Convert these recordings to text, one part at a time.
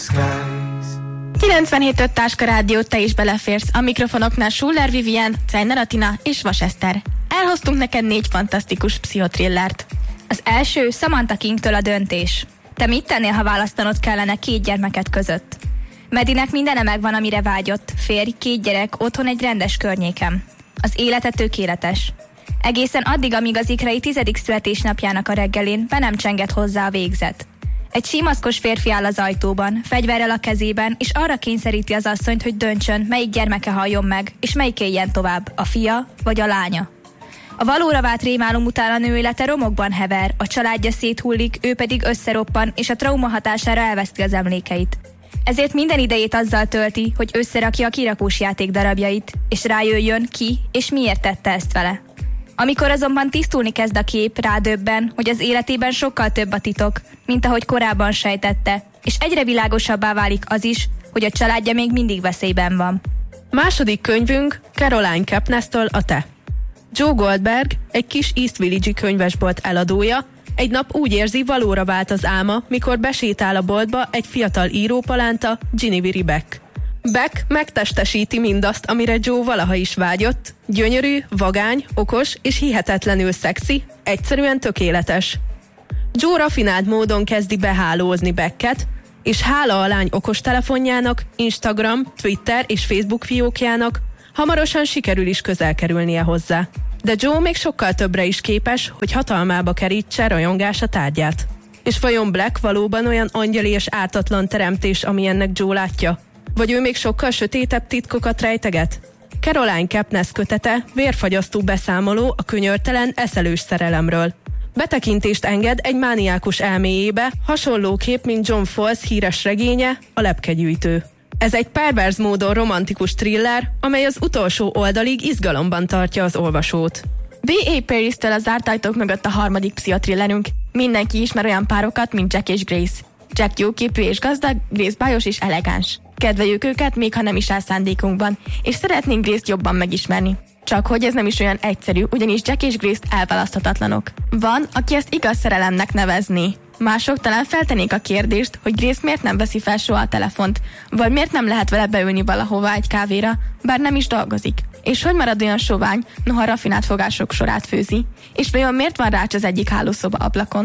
97.5 Táska Rádió, te is beleférsz. A mikrofonoknál Schuller Vivien, Czajner Atina és Vas Eszter. Elhoztunk neked 4 fantasztikus pszichotrillert. Az első Samantha Kingtől A döntés. Te mit tennél, ha választanod kellene 2 gyermeket között? Medinek mindene megvan, amire vágyott. Férj, 2 gyerek, otthon egy rendes környéken. Az élete tökéletes. Egészen addig, amíg az ikrei 10. születésnapjának a reggelén be nem csengett hozzá a végzet. Egy símaszkos férfi áll az ajtóban, fegyverrel a kezében, és arra kényszeríti az asszonyt, hogy döntsön, melyik gyermeke halljon meg, és melyik éljen tovább, a fia vagy a lánya. A valóra vált rémálom után a nő élete romokban hever, a családja széthullik, ő pedig összeroppan, és a trauma hatására elveszti az emlékeit. Ezért minden idejét azzal tölti, hogy összerakja a kirakós játék darabjait, és rájöjjön, ki és miért tette ezt vele. Amikor azonban tisztulni kezd a kép, rádöbben, hogy az életében sokkal több a titok, mint ahogy korábban sejtette, és egyre világosabbá válik az is, hogy a családja még mindig veszélyben van. Második könyvünk Caroline Kepnes-től A te. Joe Goldberg, egy kis East Village-i könyvesbolt eladója, egy nap úgy érzi, valóra vált az álma, mikor besétál a boltba egy fiatal írópalánta, Ginevere Beck. Beck megtestesíti mindazt, amire Joe valaha is vágyott. Gyönyörű, vagány, okos és hihetetlenül szexi, egyszerűen tökéletes. Joe rafinált módon kezdi behálózni Becket, és hála a lány okostelefonjának, Instagram, Twitter és Facebook fiókjának hamarosan sikerül is közel kerülnie hozzá. De Joe még sokkal többre is képes, hogy hatalmába kerítse rajongása tárgyát. És vajon Black valóban olyan angyali és ártatlan teremtés, ami ennek Joe látja? Vagy ő még sokkal sötétebb titkokat rejteget? Caroline Kepnes kötete vérfagyasztó beszámoló a könyörtelen, eszelős szerelemről. Betekintést enged egy mániákus elméjébe, hasonlóképp, mint John Fowles híres regénye, A lepkegyűjtő. Ez egy perverz módon romantikus thriller, amely az utolsó oldalig izgalomban tartja az olvasót. B.A. Paris-től az zárt ajtók mögött a harmadik pszichotrillerünk. Mindenki ismer olyan párokat, mint Jack és Grace. Jack jóképű és gazdag, Grace bájos és elegáns. Kedveljük őket, még ha nem is áll szándékunkban, és szeretnénk Grace-t jobban megismerni. Csak hogy ez nem is olyan egyszerű, ugyanis Jack és Grace elválaszthatatlanok. Van, aki ezt igaz szerelemnek nevezni. Mások talán feltennék a kérdést, hogy Grace miért nem veszi fel soha a telefont, vagy miért nem lehet vele beülni valahova egy kávéra, bár nem is dolgozik. És hogy marad olyan sovány, noha rafinált fogások sorát főzi? És vajon miért van rács az egyik hálószoba ablakon?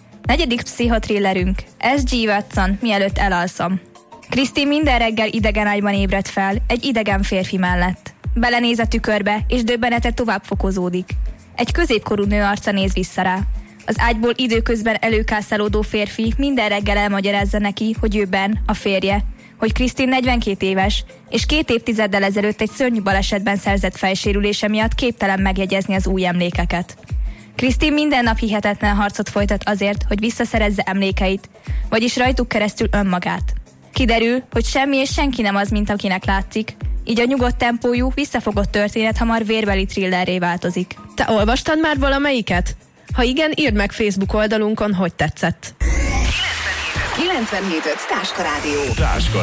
4. pszichotrillerünk. S.G. Watson, mielőtt elalszom. Christine minden reggel idegen ágyban ébred fel, egy idegen férfi mellett. Belenéz a tükörbe, és döbbenete tovább fokozódik. Egy középkorú nő arca néz vissza rá. Az ágyból időközben előkászálódó férfi minden reggel elmagyarázza neki, hogy ő Ben, a férje, hogy Christine 42 éves, és 2 évtizeddel ezelőtt egy szörnyű balesetben szerzett fejsérülése miatt képtelen megjegyezni az új emlékeket. Christine minden nap hihetetlen harcot folytat azért, hogy visszaszerezze emlékeit, vagyis rajtuk keresztül önmagát. Kiderül, hogy semmi és senki nem az, mint akinek látszik, így a nyugodt tempójú, visszafogott történet hamar vérbeli thrillerré változik. Te olvastad már valamelyiket? Ha igen, írd meg Facebook oldalunkon, hogy tetszett. 97.5 Táska Rádió.